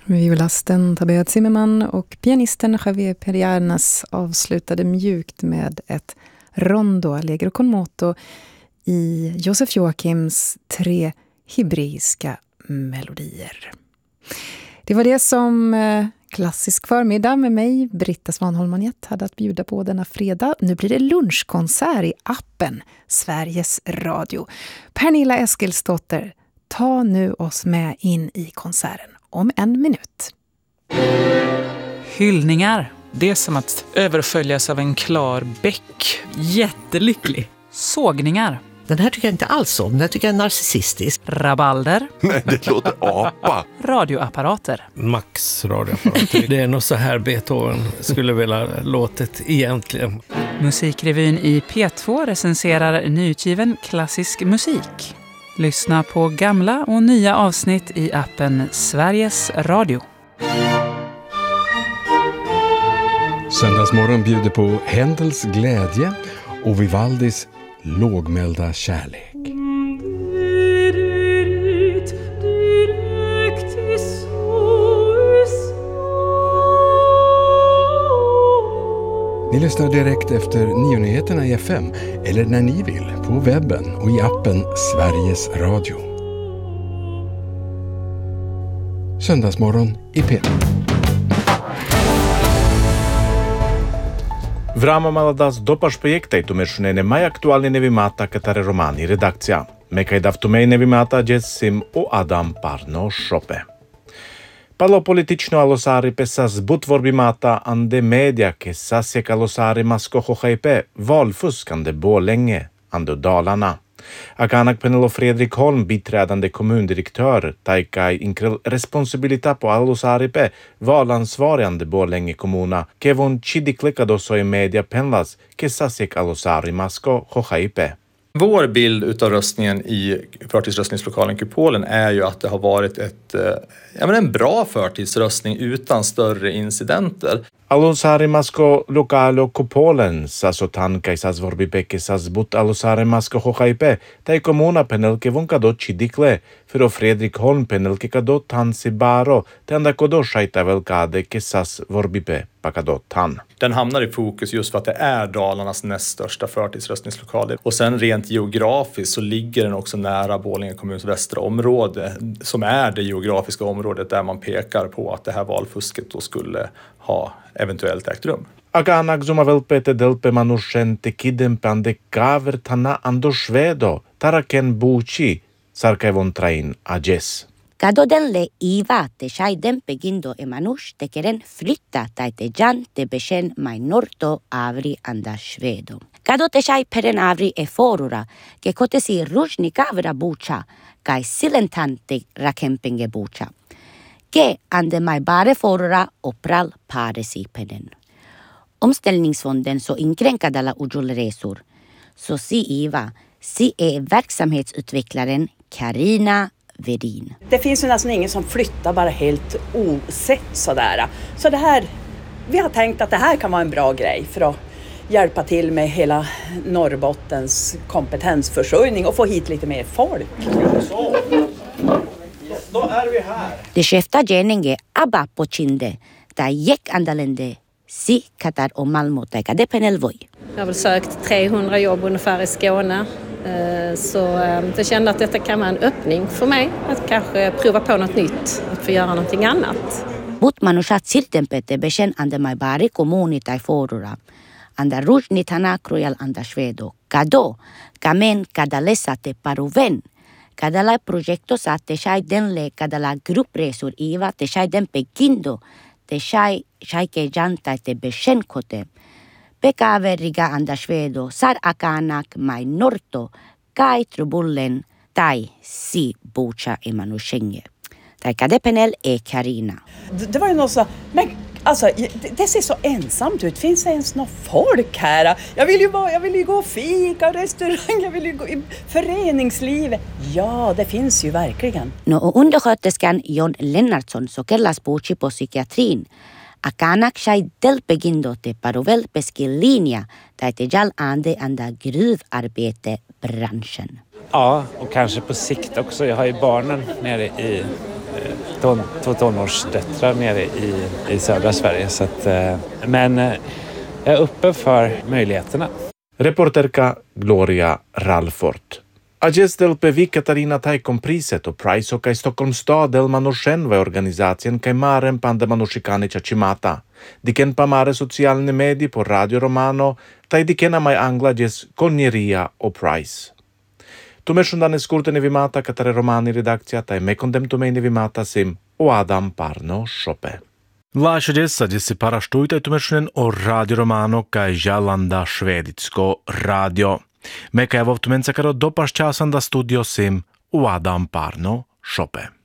Violasten Tabea Zimmerman och pianisten Javier Perianas avslutade mjukt med ett rondo allegro con moto i Josef Joachims 3 hebreiska melodier. Det var det som Klassisk förmiddag med mig, Britta Svanholm-Monjet, hade att bjuda på denna fredag. Nu blir det lunchkonsert i appen Sveriges Radio. Pernilla Eskilsdotter, ta nu oss med in i konserten om 1 minut. Hyllningar. Det är som att överföljas av en klar bäck. Jättelycklig. Sågningar. Den här tycker jag inte alls om. Den här tycker jag är narcissistisk. Rabalder. Nej, det låter apa. Radioapparater. Max radioapparater. Det är nog så här Beethoven skulle vilja låtet egentligen. Musikrevyn i P2 recenserar nyutgiven klassisk musik. Lyssna på gamla och nya avsnitt i appen Sveriges Radio. Söndagsmorgon bjuder på Händels glädje och Vivaldis lågmälda kärlek. Ni lyssnar direkt efter nyheterna i FM eller när ni vill på webben och i appen Sveriges Radio. Söndagsmorgon i P2. Vrama Maladas dopaš projekta i tumešune najaktualni nevimata katare romani redakcija. Mekaj davtumej nevimata Jessim o Adam Parno Šope. Palo politično alosari pesas butvorbimata ande media ke sasjek alosari masko hohaipe valfuskande Borlänge ande Dalarna. Akanak Penelo Fredrik Holm, biträdande kommundirektör, taikai inkrel responsibilita på alosaripe valansvarande Borlänge kommuna, kevon chidiklekadoso i media penlas ke sasjek alosari masko hohaipe. Vår bild utav röstningen i förtidsröstningslokalen Kupolen är ju att det har varit en bra förtidsröstning utan större incidenter. Alosari masko lokalo Kupolen, sasotan kaisas vorbipeke sasbut alosari masko hohaipe, tai komuna penelke vonkado chidikle, för Fredrik Holm penelke kado tansi baro, tenda kodo shaita velkade kesas vorbipe pakado tan. Den hamnar i fokus just för att det är Dalarnas näst största förtidsröstningslokal. Och sen rent geografiskt så ligger den också nära Borlänge kommuns västra område, som är det geografiska området där man pekar på att det här valfusket då skulle ha eventuellt ägt rum. Aganak zumavelpete delpe manushen tekidem pande kavertana ando Svedo, taraken buchi, sarkaivon train ajes. Kadodenle iva te shaiden pegindo emanush te keren flytta taite jan te beshen mai norto avri anda Svedo. Kado te shai peren avri e forura ke kotesi rujni kavra bucha kai silentante rakempinge bucha. Ke ande mai bare forura opral paresi penen. Omställningsfonden så inkränkade alla ujulresor. Så si iva, si är verksamhetsutvecklaren Karina Vedin. Det finns ju nästan ingen som flyttar bara helt osett sådär. Så det här, vi har tänkt att det här kan vara en bra grej för att hjälpa till med hela Norrbottens kompetensförsörjning och få hit lite mer folk. Så, då är vi här. Det skiftar geninge abba på kinde, där gick andalende si Katar och Malmö täckade Penelvoj. Jag har väl sökt 300 jobb ungefär i Skåne. Så jag kände att detta kan vara en öppning för mig att kanske prova på något nytt, att få göra någonting annat. Mut manushat sirtempete beshen ande mai bari komuni tai forura. Anda rujni tanak royal anda Svedo. Kado, kamen kadalesate paruven. Kadala proyectos a te shai denle kadala gruppresor iva te shai den pekindo. Te shai ke janta te beshen kote. Pekaveriga anda Svedo, sar akanak mai norto, kai trubullen, tai si bucha emanushenge. Tai kade penel e Karina. Det var ju något så, men alltså det ser så ensamt ut. Finns det ens något folk här? Jag vill ju gå och fika, restaurang, jag vill ju gå i föreningslivet. Ja, det finns ju verkligen. No undersköterskan John Lennartsson så kallas buchi på psykiatrin. Akanak shai delpegindo te paruvel peskilinja där te jal anda gruvarbete branschen. Ja, och kanske på sikt också. Jag har ju barnen nere i två tonårsdöttrar nere i södra Sverige. Så att, men jag är uppe för möjligheterna. Reporterka Gloria Ralfort. Agestelpevi Katarina Taikom priset och Price i Stockholms stad Delmanoshen var organizationen Kaimaren Pandemanoshikane Chachimata. Diken pamare socialne medie på Radio Romano, tai dikena mai anglages Konjeria och Price. Tumeshundane skurtene vimata Katare Romani redakcija, tai mekondem tumene vimata sim o Adam Parno Shope. Lašedės sadėsi paraštuitai tumešunen o Radio Romano kai Jalanda šveditsko radio. Me kai vovtumen sakaro do paščasanda studio sim o Adam Parno Shope.